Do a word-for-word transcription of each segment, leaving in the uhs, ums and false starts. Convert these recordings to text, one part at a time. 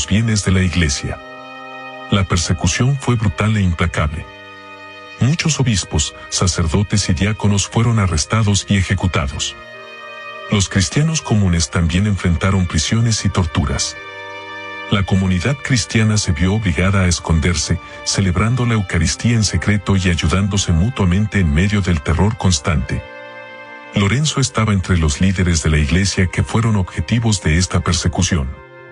los bienes de la Iglesia. La persecución fue brutal e implacable. Muchos obispos, sacerdotes y diáconos fueron arrestados y ejecutados. Los cristianos comunes también enfrentaron prisiones y torturas. La comunidad cristiana se vio obligada a esconderse, celebrando la Eucaristía en secreto y ayudándose mutuamente en medio del terror constante. Lorenzo estaba entre los líderes de la Iglesia que fueron objetivos de esta persecución.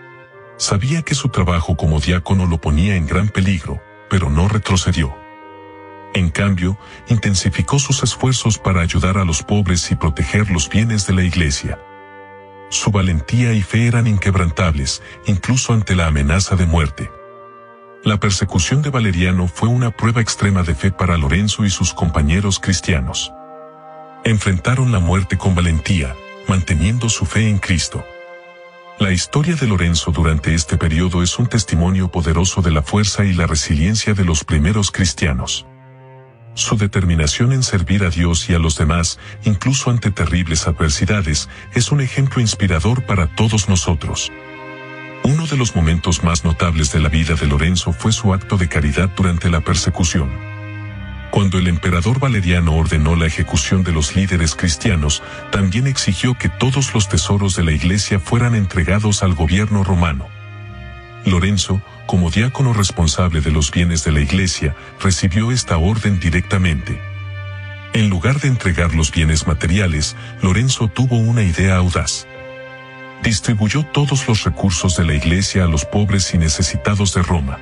Sabía que su trabajo como diácono lo ponía en gran peligro, pero no retrocedió. En cambio, intensificó sus esfuerzos para ayudar a los pobres y proteger los bienes de la Iglesia. Su valentía y fe eran inquebrantables, incluso ante la amenaza de muerte. La persecución de Valeriano fue una prueba extrema de fe para Lorenzo y sus compañeros cristianos. Enfrentaron la muerte con valentía, manteniendo su fe en Cristo. La historia de Lorenzo durante este periodo es un testimonio poderoso de la fuerza y la resiliencia de los primeros cristianos. Su determinación en servir a Dios y a los demás, incluso ante terribles adversidades, es un ejemplo inspirador para todos nosotros. Uno de los momentos más notables de la vida de Lorenzo fue su acto de caridad durante la persecución. Cuando el emperador Valeriano ordenó la ejecución de los líderes cristianos, también exigió que todos los tesoros de la Iglesia fueran entregados al gobierno romano. Lorenzo, como diácono responsable de los bienes de la Iglesia, recibió esta orden directamente. En lugar de entregar los bienes materiales, Lorenzo tuvo una idea audaz. Distribuyó todos los recursos de la Iglesia a los pobres y necesitados de Roma.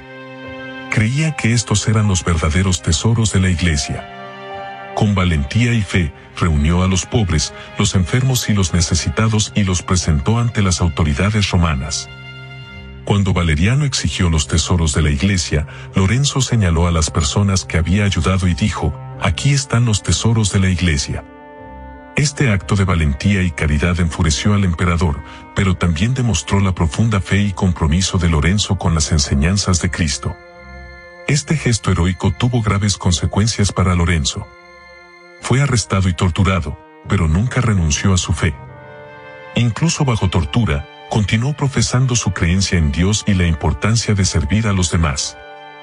Creía que estos eran los verdaderos tesoros de la Iglesia. Con valentía y fe, reunió a los pobres, los enfermos y los necesitados y los presentó ante las autoridades romanas. Cuando Valeriano exigió los tesoros de la Iglesia, Lorenzo señaló a las personas que había ayudado y dijo: «Aquí están los tesoros de la Iglesia». Este acto de valentía y caridad enfureció al emperador, pero también demostró la profunda fe y compromiso de Lorenzo con las enseñanzas de Cristo. Este gesto heroico tuvo graves consecuencias para Lorenzo. Fue arrestado y torturado, pero nunca renunció a su fe. Incluso bajo tortura, continuó profesando su creencia en Dios y la importancia de servir a los demás.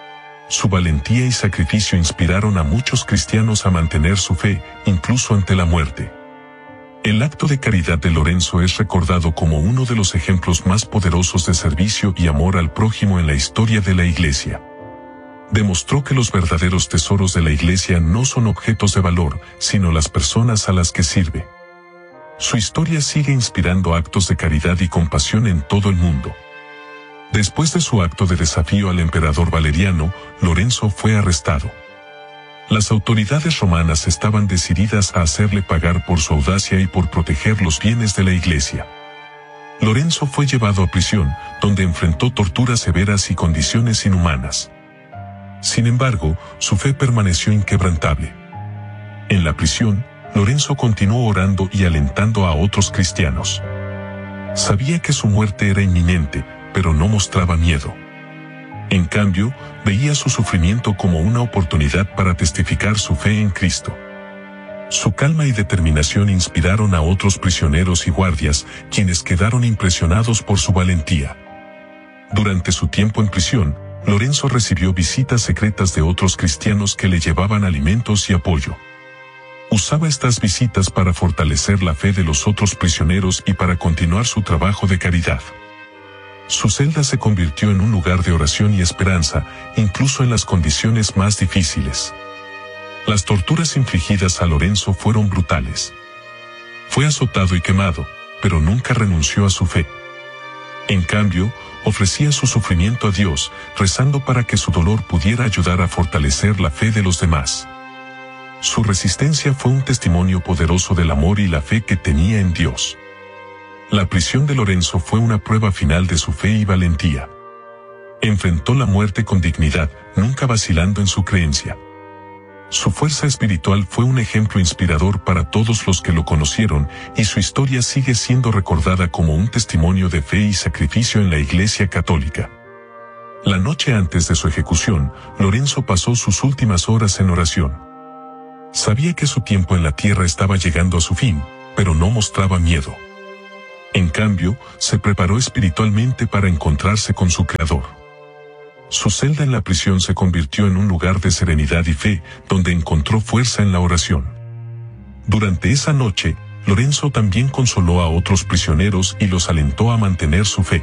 Su valentía y sacrificio inspiraron a muchos cristianos a mantener su fe, incluso ante la muerte. El acto de caridad de Lorenzo es recordado como uno de los ejemplos más poderosos de servicio y amor al prójimo en la historia de la Iglesia. Demostró que los verdaderos tesoros de la Iglesia no son objetos de valor, sino las personas a las que sirve. Su historia sigue inspirando actos de caridad y compasión en todo el mundo. Después de su acto de desafío al emperador Valeriano, Lorenzo fue arrestado. Las autoridades romanas estaban decididas a hacerle pagar por su audacia y por proteger los bienes de la Iglesia. Lorenzo fue llevado a prisión, donde enfrentó torturas severas y condiciones inhumanas. Sin embargo, su fe permaneció inquebrantable. En la prisión, Lorenzo continuó orando y alentando a otros cristianos. Sabía que su muerte era inminente, pero no mostraba miedo. En cambio, veía su sufrimiento como una oportunidad para testificar su fe en Cristo. Su calma y determinación inspiraron a otros prisioneros y guardias, quienes quedaron impresionados por su valentía. Durante su tiempo en prisión, Lorenzo recibió visitas secretas de otros cristianos que le llevaban alimentos y apoyo. Usaba estas visitas para fortalecer la fe de los otros prisioneros y para continuar su trabajo de caridad. Su celda se convirtió en un lugar de oración y esperanza, incluso en las condiciones más difíciles. Las torturas infligidas a Lorenzo fueron brutales. Fue azotado y quemado, pero nunca renunció a su fe. En cambio, ofrecía su sufrimiento a Dios, rezando para que su dolor pudiera ayudar a fortalecer la fe de los demás. Su resistencia fue un testimonio poderoso del amor y la fe que tenía en Dios. La prisión de Lorenzo fue una prueba final de su fe y valentía. Enfrentó la muerte con dignidad, nunca vacilando en su creencia. Su fuerza espiritual fue un ejemplo inspirador para todos los que lo conocieron, y su historia sigue siendo recordada como un testimonio de fe y sacrificio en la Iglesia Católica. La noche antes de su ejecución, Lorenzo pasó sus últimas horas en oración. Sabía que su tiempo en la tierra estaba llegando a su fin, pero no mostraba miedo. En cambio, se preparó espiritualmente para encontrarse con su Creador. Su celda en la prisión se convirtió en un lugar de serenidad y fe, donde encontró fuerza en la oración. Durante esa noche, Lorenzo también consoló a otros prisioneros y los alentó a mantener su fe.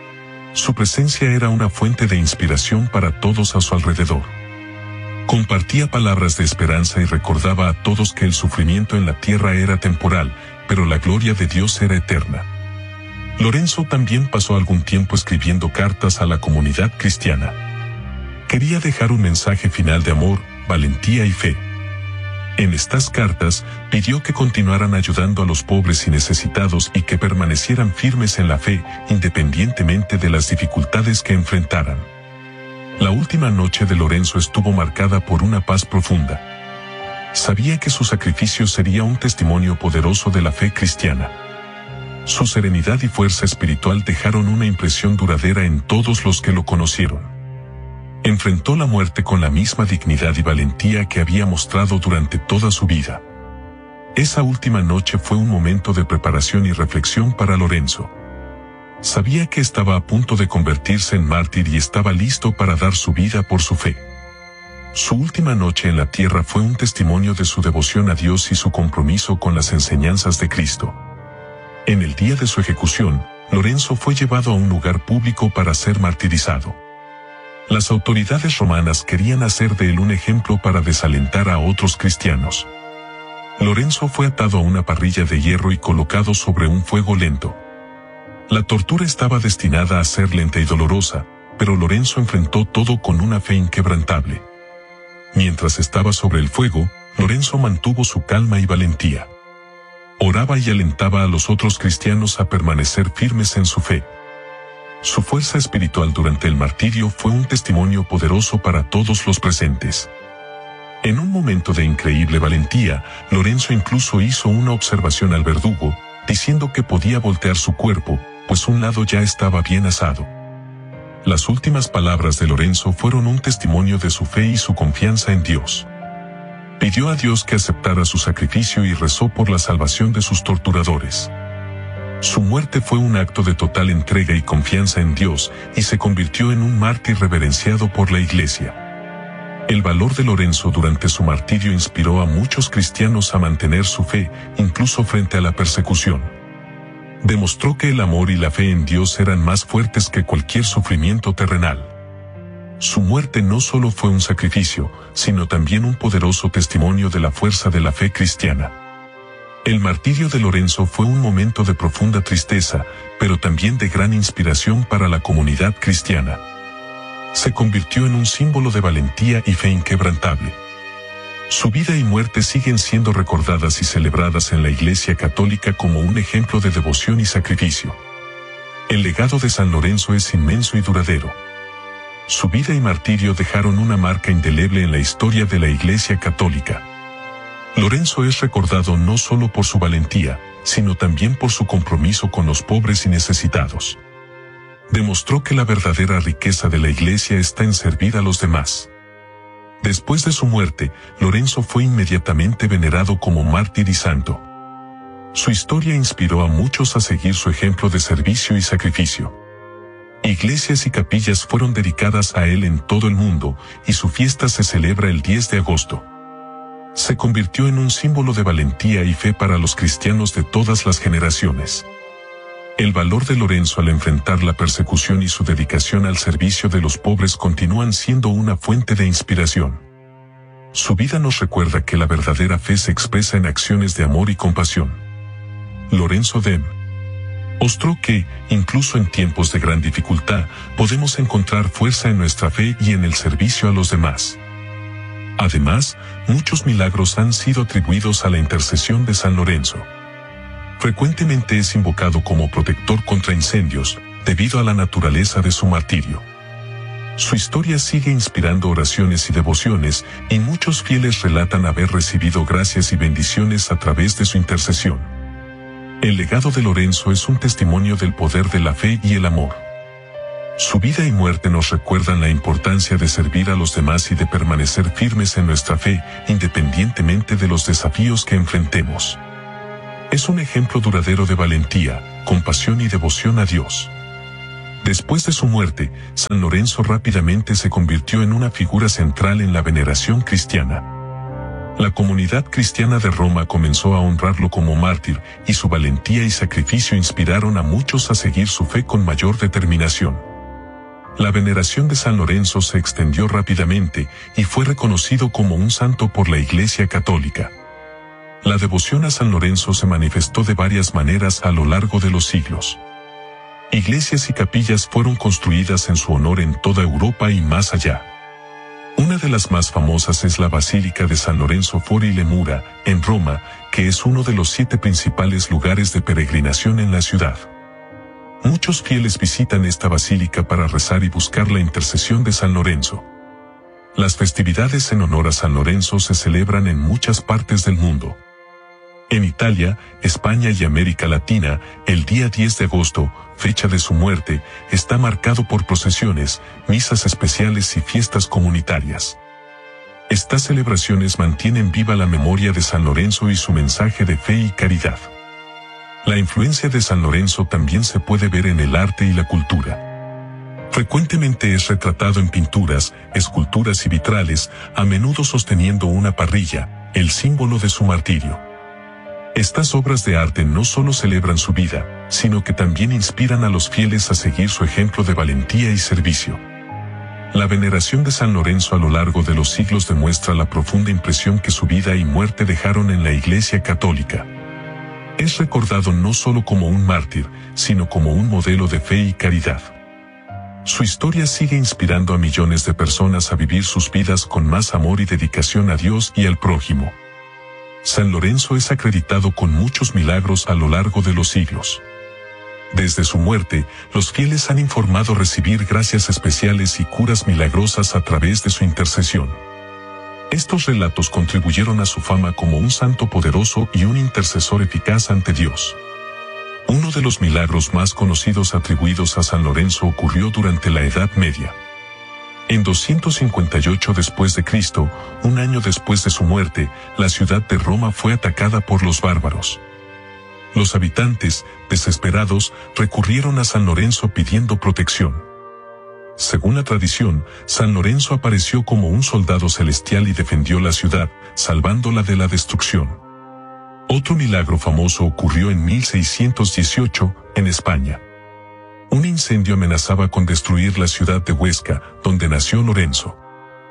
Su presencia era una fuente de inspiración para todos a su alrededor. Compartía palabras de esperanza y recordaba a todos que el sufrimiento en la tierra era temporal, pero la gloria de Dios era eterna. Lorenzo también pasó algún tiempo escribiendo cartas a la comunidad cristiana. Quería dejar un mensaje final de amor, valentía y fe. En estas cartas, pidió que continuaran ayudando a los pobres y necesitados y que permanecieran firmes en la fe, independientemente de las dificultades que enfrentaran. La última noche de Lorenzo estuvo marcada por una paz profunda. Sabía que su sacrificio sería un testimonio poderoso de la fe cristiana. Su serenidad y fuerza espiritual dejaron una impresión duradera en todos los que lo conocieron. Enfrentó la muerte con la misma dignidad y valentía que había mostrado durante toda su vida. Esa última noche fue un momento de preparación y reflexión para Lorenzo. Sabía que estaba a punto de convertirse en mártir y estaba listo para dar su vida por su fe. Su última noche en la tierra fue un testimonio de su devoción a Dios y su compromiso con las enseñanzas de Cristo. En el día de su ejecución, Lorenzo fue llevado a un lugar público para ser martirizado. Las autoridades romanas querían hacer de él un ejemplo para desalentar a otros cristianos. Lorenzo fue atado a una parrilla de hierro y colocado sobre un fuego lento. La tortura estaba destinada a ser lenta y dolorosa, pero Lorenzo enfrentó todo con una fe inquebrantable. Mientras estaba sobre el fuego, Lorenzo mantuvo su calma y valentía. Oraba y alentaba a los otros cristianos a permanecer firmes en su fe. Su fuerza espiritual durante el martirio fue un testimonio poderoso para todos los presentes. En un momento de increíble valentía, Lorenzo incluso hizo una observación al verdugo, diciendo que podía voltear su cuerpo, pues un lado ya estaba bien asado. Las últimas palabras de Lorenzo fueron un testimonio de su fe y su confianza en Dios. Pidió a Dios que aceptara su sacrificio y rezó por la salvación de sus torturadores. Su muerte fue un acto de total entrega y confianza en Dios, y se convirtió en un mártir reverenciado por la Iglesia. El valor de Lorenzo durante su martirio inspiró a muchos cristianos a mantener su fe, incluso frente a la persecución. Demostró que el amor y la fe en Dios eran más fuertes que cualquier sufrimiento terrenal. Su muerte no solo fue un sacrificio, sino también un poderoso testimonio de la fuerza de la fe cristiana. El martirio de Lorenzo fue un momento de profunda tristeza, pero también de gran inspiración para la comunidad cristiana. Se convirtió en un símbolo de valentía y fe inquebrantable. Su vida y muerte siguen siendo recordadas y celebradas en la Iglesia Católica como un ejemplo de devoción y sacrificio. El legado de San Lorenzo es inmenso y duradero. Su vida y martirio dejaron una marca indeleble en la historia de la Iglesia Católica. Lorenzo es recordado no solo por su valentía, sino también por su compromiso con los pobres y necesitados. Demostró que la verdadera riqueza de la Iglesia está en servir a los demás. Después de su muerte, Lorenzo fue inmediatamente venerado como mártir y santo. Su historia inspiró a muchos a seguir su ejemplo de servicio y sacrificio. Iglesias y capillas fueron dedicadas a él en todo el mundo, y su fiesta se celebra el diez de agosto. Se convirtió en un símbolo de valentía y fe para los cristianos de todas las generaciones. El valor de Lorenzo al enfrentar la persecución y su dedicación al servicio de los pobres continúan siendo una fuente de inspiración. Su vida nos recuerda que la verdadera fe se expresa en acciones de amor y compasión. Lorenzo Dem mostró que, incluso en tiempos de gran dificultad, podemos encontrar fuerza en nuestra fe y en el servicio a los demás. Además, muchos milagros han sido atribuidos a la intercesión de San Lorenzo. Frecuentemente es invocado como protector contra incendios, debido a la naturaleza de su martirio. Su historia sigue inspirando oraciones y devociones, y muchos fieles relatan haber recibido gracias y bendiciones a través de su intercesión. El legado de Lorenzo es un testimonio del poder de la fe y el amor. Su vida y muerte nos recuerdan la importancia de servir a los demás y de permanecer firmes en nuestra fe, independientemente de los desafíos que enfrentemos. Es un ejemplo duradero de valentía, compasión y devoción a Dios. Después de su muerte, San Lorenzo rápidamente se convirtió en una figura central en la veneración cristiana. La comunidad cristiana de Roma comenzó a honrarlo como mártir, y su valentía y sacrificio inspiraron a muchos a seguir su fe con mayor determinación. La veneración de San Lorenzo se extendió rápidamente y fue reconocido como un santo por la Iglesia Católica. La devoción a San Lorenzo se manifestó de varias maneras a lo largo de los siglos. Iglesias y capillas fueron construidas en su honor en toda Europa y más allá. Una de las más famosas es la Basílica de San Lorenzo Fuori le Mura, en Roma, que es uno de los siete principales lugares de peregrinación en la ciudad. Muchos fieles visitan esta basílica para rezar y buscar la intercesión de San Lorenzo. Las festividades en honor a San Lorenzo se celebran en muchas partes del mundo. En Italia, España y América Latina, el día diez de agosto, fecha de su muerte, está marcado por procesiones, misas especiales y fiestas comunitarias. Estas celebraciones mantienen viva la memoria de San Lorenzo y su mensaje de fe y caridad. La influencia de San Lorenzo también se puede ver en el arte y la cultura. Frecuentemente es retratado en pinturas, esculturas y vitrales, a menudo sosteniendo una parrilla, el símbolo de su martirio. Estas obras de arte no solo celebran su vida, sino que también inspiran a los fieles a seguir su ejemplo de valentía y servicio. La veneración de San Lorenzo a lo largo de los siglos demuestra la profunda impresión que su vida y muerte dejaron en la Iglesia Católica. Es recordado no solo como un mártir, sino como un modelo de fe y caridad. Su historia sigue inspirando a millones de personas a vivir sus vidas con más amor y dedicación a Dios y al prójimo. San Lorenzo es acreditado con muchos milagros a lo largo de los siglos. Desde su muerte, los fieles han informado recibir gracias especiales y curas milagrosas a través de su intercesión. Estos relatos contribuyeron a su fama como un santo poderoso y un intercesor eficaz ante Dios. Uno de los milagros más conocidos atribuidos a San Lorenzo ocurrió durante la Edad Media. En doscientos cincuenta y ocho después de Cristo, un año después de su muerte, la ciudad de Roma fue atacada por los bárbaros. Los habitantes, desesperados, recurrieron a San Lorenzo pidiendo protección. Según la tradición, San Lorenzo apareció como un soldado celestial y defendió la ciudad, salvándola de la destrucción. Otro milagro famoso ocurrió en mil seiscientos dieciocho, en España. Un incendio amenazaba con destruir la ciudad de Huesca, donde nació Lorenzo.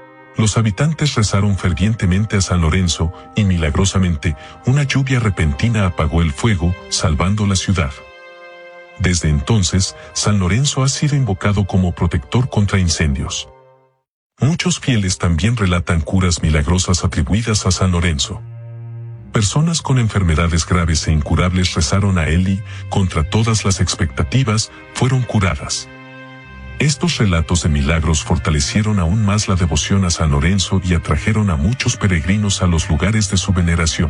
Los habitantes rezaron fervientemente a San Lorenzo, y milagrosamente, una lluvia repentina apagó el fuego, salvando la ciudad. Desde entonces, San Lorenzo ha sido invocado como protector contra incendios. Muchos fieles también relatan curas milagrosas atribuidas a San Lorenzo. Personas con enfermedades graves e incurables rezaron a él y, contra todas las expectativas, fueron curadas. Estos relatos de milagros fortalecieron aún más la devoción a San Lorenzo y atrajeron a muchos peregrinos a los lugares de su veneración.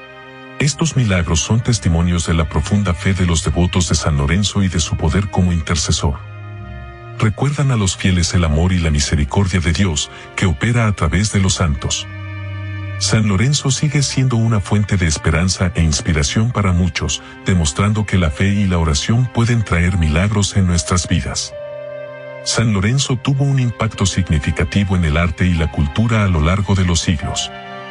Estos milagros son testimonios de la profunda fe de los devotos de San Lorenzo y de su poder como intercesor. Recuerdan a los fieles el amor y la misericordia de Dios, que opera a través de los santos. San Lorenzo sigue siendo una fuente de esperanza e inspiración para muchos, demostrando que la fe y la oración pueden traer milagros en nuestras vidas. San Lorenzo tuvo un impacto significativo en el arte y la cultura a lo largo de los siglos.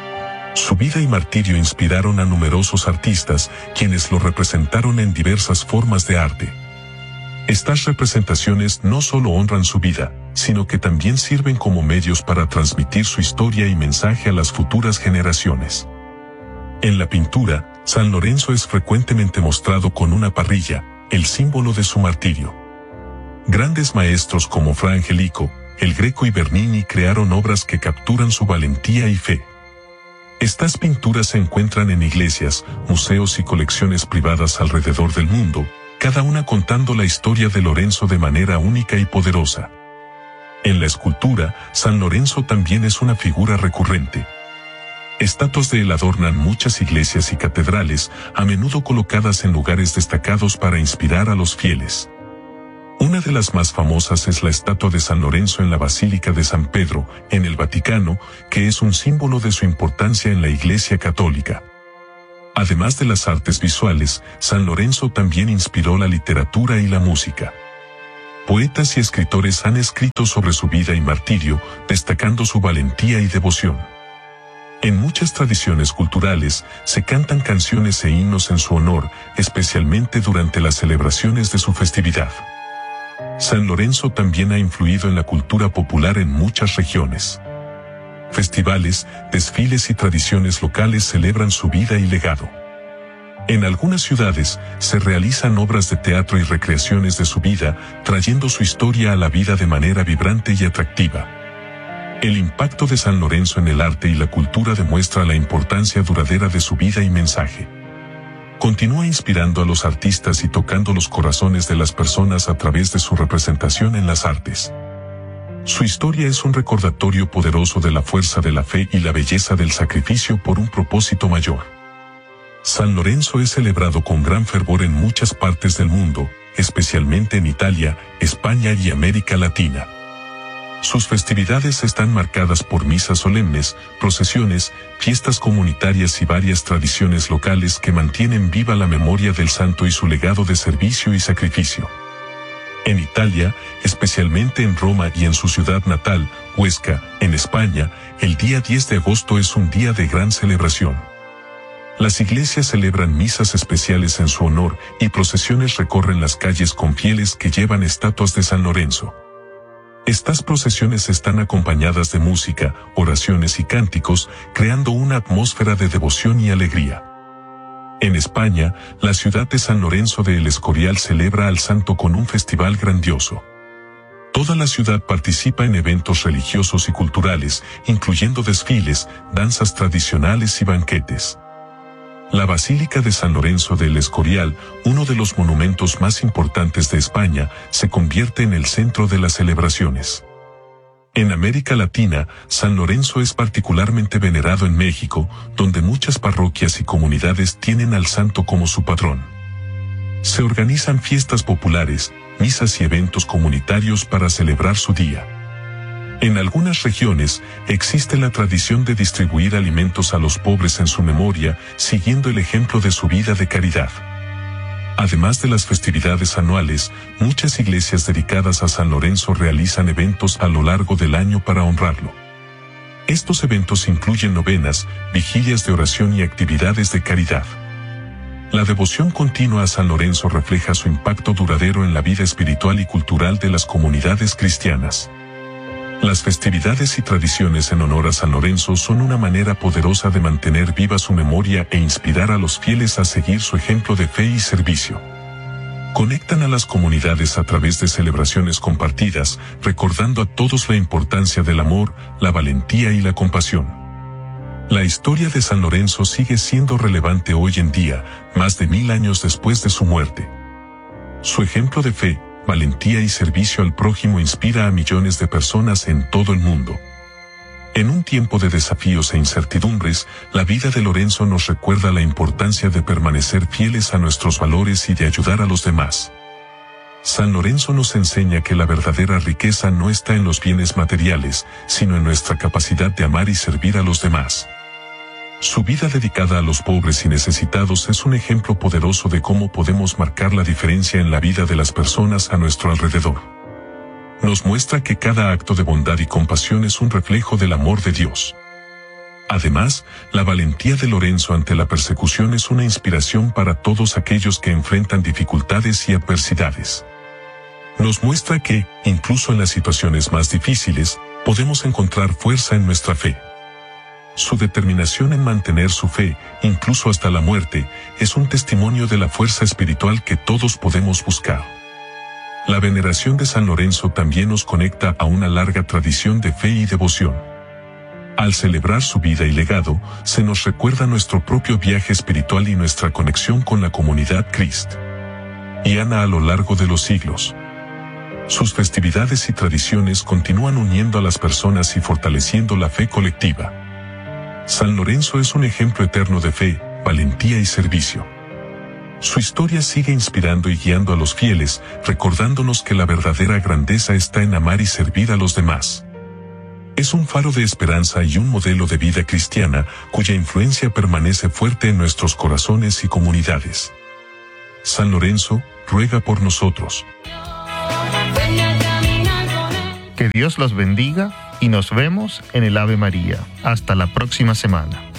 Su vida y martirio inspiraron a numerosos artistas, quienes lo representaron en diversas formas de arte. Estas representaciones no solo honran su vida, sino que también sirven como medios para transmitir su historia y mensaje a las futuras generaciones. En la pintura, San Lorenzo es frecuentemente mostrado con una parrilla, el símbolo de su martirio. Grandes maestros como Fra Angelico, El Greco y Bernini crearon obras que capturan su valentía y fe. Estas pinturas se encuentran en iglesias, museos y colecciones privadas alrededor del mundo, cada una contando la historia de Lorenzo de manera única y poderosa. En la escultura, San Lorenzo también es una figura recurrente. Estatuas de él adornan muchas iglesias y catedrales, a menudo colocadas en lugares destacados para inspirar a los fieles. Una de las más famosas es la estatua de San Lorenzo en la Basílica de San Pedro, en el Vaticano, que es un símbolo de su importancia en la Iglesia Católica. Además de las artes visuales, San Lorenzo también inspiró la literatura y la música. Poetas y escritores han escrito sobre su vida y martirio, destacando su valentía y devoción. En muchas tradiciones culturales, se cantan canciones e himnos en su honor, especialmente durante las celebraciones de su festividad. San Lorenzo también ha influido en la cultura popular en muchas regiones. Festivales, desfiles y tradiciones locales celebran su vida y legado. En algunas ciudades, se realizan obras de teatro y recreaciones de su vida, trayendo su historia a la vida de manera vibrante y atractiva. El impacto de San Lorenzo en el arte y la cultura demuestra la importancia duradera de su vida y mensaje. Continúa inspirando a los artistas y tocando los corazones de las personas a través de su representación en las artes. Su historia es un recordatorio poderoso de la fuerza de la fe y la belleza del sacrificio por un propósito mayor. San Lorenzo es celebrado con gran fervor en muchas partes del mundo, especialmente en Italia, España y América Latina. Sus festividades están marcadas por misas solemnes, procesiones, fiestas comunitarias y varias tradiciones locales que mantienen viva la memoria del santo y su legado de servicio y sacrificio. En Italia, especialmente en Roma y en su ciudad natal, Huesca, en España, el día diez de agosto es un día de gran celebración. Las iglesias celebran misas especiales en su honor y procesiones recorren las calles con fieles que llevan estatuas de San Lorenzo. Estas procesiones están acompañadas de música, oraciones y cánticos, creando una atmósfera de devoción y alegría. En España, la ciudad de San Lorenzo de El Escorial celebra al santo con un festival grandioso. Toda la ciudad participa en eventos religiosos y culturales, incluyendo desfiles, danzas tradicionales y banquetes. La Basílica de San Lorenzo de El Escorial, uno de los monumentos más importantes de España, se convierte en el centro de las celebraciones. En América Latina, San Lorenzo es particularmente venerado en México, donde muchas parroquias y comunidades tienen al santo como su patrón. Se organizan fiestas populares, misas y eventos comunitarios para celebrar su día. En algunas regiones, existe la tradición de distribuir alimentos a los pobres en su memoria, siguiendo el ejemplo de su vida de caridad. Además de las festividades anuales, muchas iglesias dedicadas a San Lorenzo realizan eventos a lo largo del año para honrarlo. Estos eventos incluyen novenas, vigilias de oración y actividades de caridad. La devoción continua a San Lorenzo refleja su impacto duradero en la vida espiritual y cultural de las comunidades cristianas. Las festividades y tradiciones en honor a San Lorenzo son una manera poderosa de mantener viva su memoria e inspirar a los fieles a seguir su ejemplo de fe y servicio. Conectan a las comunidades a través de celebraciones compartidas, recordando a todos la importancia del amor, la valentía y la compasión. La historia de San Lorenzo sigue siendo relevante hoy en día, más de mil años después de su muerte. Su ejemplo de fe, valentía y servicio al prójimo inspira a millones de personas en todo el mundo. En un tiempo de desafíos e incertidumbres, la vida de Lorenzo nos recuerda la importancia de permanecer fieles a nuestros valores y de ayudar a los demás. San Lorenzo nos enseña que la verdadera riqueza no está en los bienes materiales, sino en nuestra capacidad de amar y servir a los demás. Su vida dedicada a los pobres y necesitados es un ejemplo poderoso de cómo podemos marcar la diferencia en la vida de las personas a nuestro alrededor. Nos muestra que cada acto de bondad y compasión es un reflejo del amor de Dios. Además, la valentía de Lorenzo ante la persecución es una inspiración para todos aquellos que enfrentan dificultades y adversidades. Nos muestra que, incluso en las situaciones más difíciles, podemos encontrar fuerza en nuestra fe. Su determinación en mantener su fe, incluso hasta la muerte, es un testimonio de la fuerza espiritual que todos podemos buscar. La veneración de San Lorenzo también nos conecta a una larga tradición de fe y devoción. Al celebrar su vida y legado, se nos recuerda nuestro propio viaje espiritual y nuestra conexión con la comunidad cristiana a lo largo de los siglos. Sus festividades y tradiciones continúan uniendo a las personas y fortaleciendo la fe colectiva. San Lorenzo es un ejemplo eterno de fe, valentía y servicio. Su historia sigue inspirando y guiando a los fieles, recordándonos que la verdadera grandeza está en amar y servir a los demás. Es un faro de esperanza y un modelo de vida cristiana cuya influencia permanece fuerte en nuestros corazones y comunidades. San Lorenzo, ruega por nosotros. Que Dios los bendiga y nos vemos en el Ave María. Hasta la próxima semana.